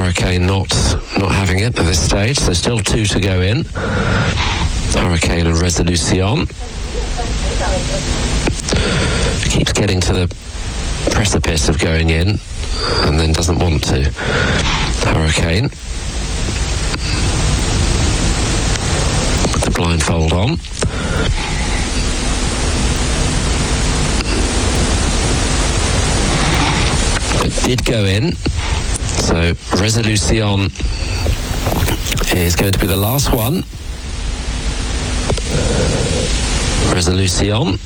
Hurricane not having it at this stage, so still 2 to go in. Hurricane and Resolution. Keeps getting to the precipice of going in and then doesn't want to. Hurricane with the blindfold on. It did go in, so Resolution is going to be the last one. Resolution.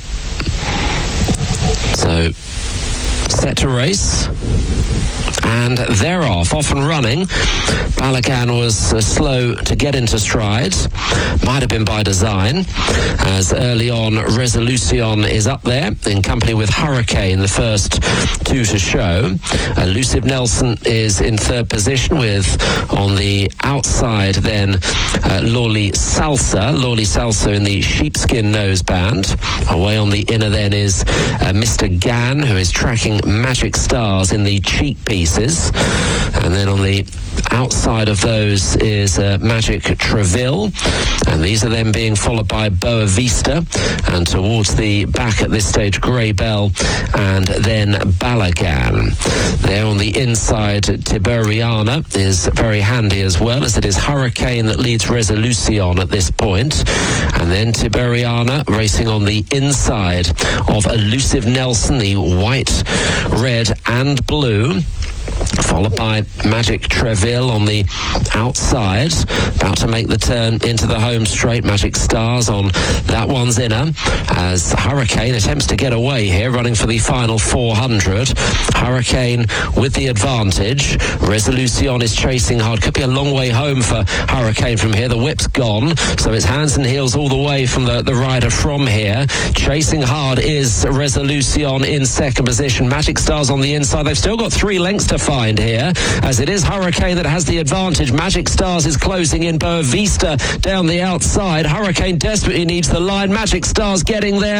So, set to race. And they're off and running. Balagan was slow to get into stride. Might have been by design, as early on Resolution is up there in company with Hurricane, the first 2 to show. Elusive Nelson is in 3rd position, with on the outside then Lawley Salsa. Lawley Salsa in the sheepskin noseband. Away on the inner then is Mr. Gann, who is tracking Magic Stars in the cheek pieces. And then on the outside of those is Magic Treville, and these are then being followed by Boa Vista, and towards the back at this stage Grey Bell and then Balagan. There on the inside Tiberiana is very handy as well, as it is Hurricane that leads Resolution at this point, and then Tiberiana racing on the inside of Elusive Nelson, the white, red and blue, followed by Magic Treville on the outside, about to make the turn into the home straight. Magic Stars on that one's inner, as Hurricane attempts to get away here, running for the final 400. Hurricane with the advantage. Resolution is chasing hard. Could be a long way home for Hurricane from here. The whip's gone, so it's hands and heels all the way from the rider from here. Chasing hard is Resolution in 2nd position. Magic Stars on the inside. They've still got 3 lengths to find here, as it is Hurricane that has the advantage. Magic Stars is closing in. Boa Vista down the outside. Hurricane desperately needs the line. Magic Stars getting there.